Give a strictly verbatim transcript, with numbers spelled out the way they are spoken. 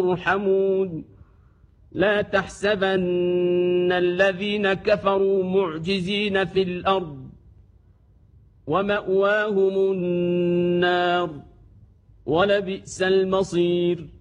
يرحمون لا تحسبن الذين كفروا معجزين في الأرض ومأواهم النار ولبئس المصير